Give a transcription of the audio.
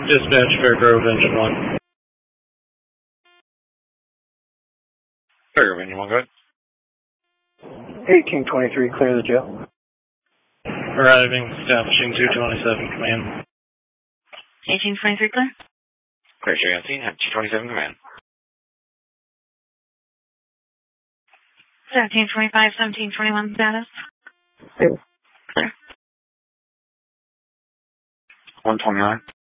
Dispatch Fairgrove Engine 1. Fairgrove Engine 1, go ahead. 1823, clear the jail. Arriving, establishing 227 command. 1823, clear. Clear, show you on scene, have 227 command. 1725, 1721 status. Clear. Clear. 129.